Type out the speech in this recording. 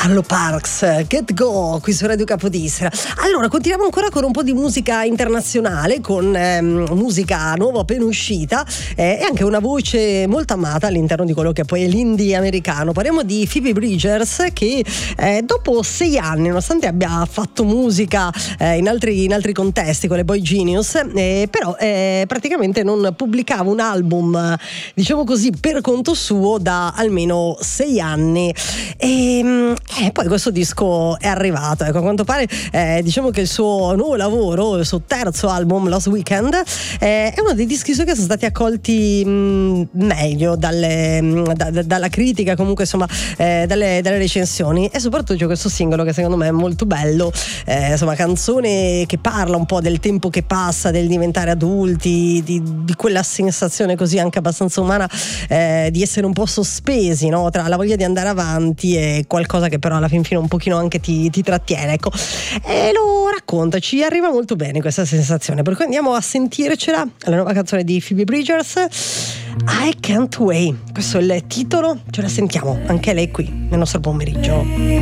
Arlo Parks, Get Go, qui su Radio Capodistria. Allora, continuiamo ancora con un po' di musica internazionale, con musica nuova appena uscita e anche una voce molto amata all'interno di quello che poi è l'indie americano. Parliamo di Phoebe Bridgers, che dopo 6 anni, nonostante abbia fatto musica in altri contesti con le Boy Genius, però praticamente non pubblicava un album, diciamo così, per conto suo da almeno 6 anni. E poi questo disco è arrivato, ecco, a quanto pare diciamo che il suo nuovo lavoro, il suo terzo album, Lost Weekend, è uno dei dischi suoi che sono stati accolti meglio dalla critica, comunque insomma dalle recensioni, e soprattutto c'è questo singolo che secondo me è molto bello, insomma, canzone che parla un po' del tempo che passa, del diventare adulti, di quella sensazione così anche abbastanza umana di essere un po' sospesi, no? Tra la voglia di andare avanti e qualcosa che però alla fin fine un pochino anche ti trattiene, ecco, e lo racconta, ci arriva molto bene questa sensazione, per cui andiamo a sentircela, la nuova canzone di Phoebe Bridgers, I Can't Wait, questo è il titolo, ce la sentiamo anche lei qui nel nostro pomeriggio.